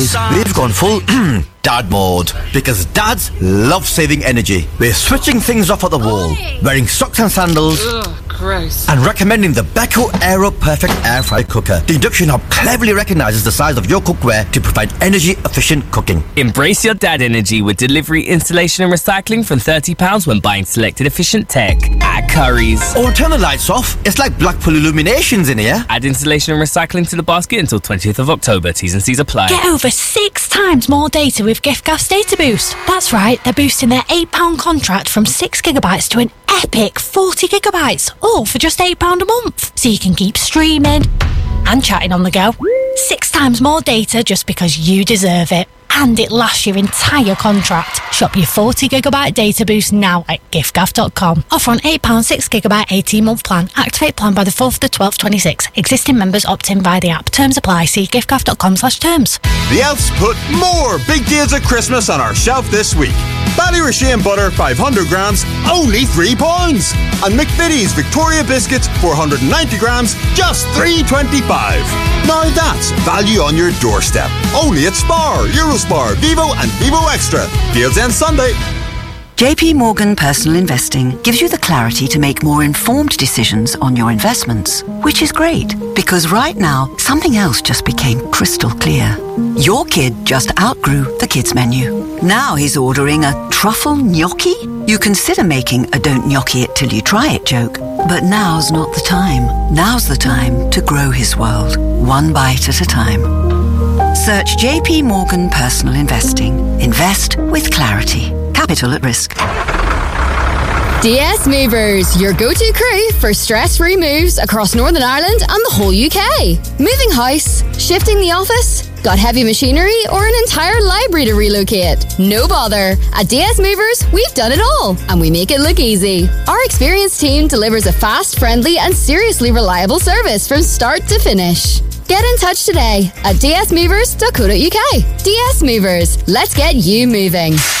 We've gone full dad mode because dads love saving energy. We're switching things off at the wall, wearing socks and sandals. Ugh, gross. And recommending the Beko Aero Perfect Air Fry Cooker. The induction hob cleverly recognises the size of your cookware to provide energy-efficient cooking. Embrace your dad energy with delivery, installation and recycling from £30 when buying selected efficient tech at Currys. Or turn the lights off. It's like Blackpool Illuminations in here. Add installation and recycling to the basket until 20th of October. T's and C's apply. Get over 6 times more data with giffgaff's Data Boost. That's right, they're boosting their £8 contract from 6 gigabytes to an epic 40 gigabytes, all for just £8 a month. So you can keep streaming and chatting on the go. 6 times more data just because you deserve it. And it lasts your entire contract. Shop your 40 gigabyte data boost now at giffgaff.com. Offer on £8 6 gigabyte 18-month plan. Activate plan by the 4th of the 12th 26. Existing members opt in via the app. Terms apply. See giffgaff.com/terms. The Elves put more big deals at Christmas on our shelf this week. Ballyrashane butter 500 grams, only £3. And McVitie's Victoria biscuits 490 grams, just £3.25. Now that's value on your doorstep. Only at Spar, Eurospar, Vivo and Vivo Extra. Deals end Sunday. JP Morgan Personal Investing gives you the clarity to make more informed decisions on your investments, which is great because right now something else just became crystal clear. Your kid just outgrew the kids menu. Now he's ordering a truffle gnocchi? You consider making a don't gnocchi it till you try it joke, but now's not the time. Now's the time to grow his world, one bite at a time. Search JP Morgan Personal Investing. Invest with clarity. Capital at risk. DS Movers, your go-to crew for stress-free moves across Northern Ireland and the whole UK. Moving house, shifting the office, got heavy machinery or an entire library to relocate? No bother. At DS Movers, we've done it all and we make it look easy. Our experienced team delivers a fast, friendly and seriously reliable service from start to finish. Get in touch today at dsmovers.co.uk. DS Movers, let's get you moving.